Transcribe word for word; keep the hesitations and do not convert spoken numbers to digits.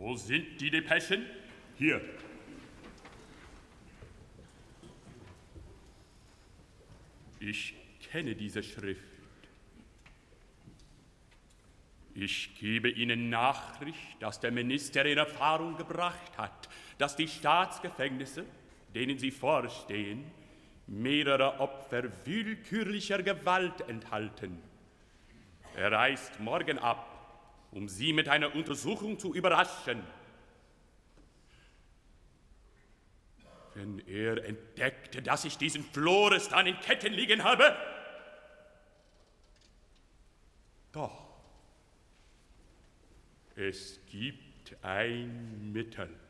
Wo sind die Depeschen? Hier. Ich kenne diese Schrift. Ich gebe Ihnen Nachricht, dass der Minister in Erfahrung gebracht hat, dass die Staatsgefängnisse, denen Sie vorstehen, mehrere Opfer willkürlicher Gewalt enthalten. Er reist morgen ab, um Sie mit einer Untersuchung zu überraschen. Wenn er entdeckte, dass ich diesen Florestan in Ketten liegen habe, doch, es gibt ein Mittel.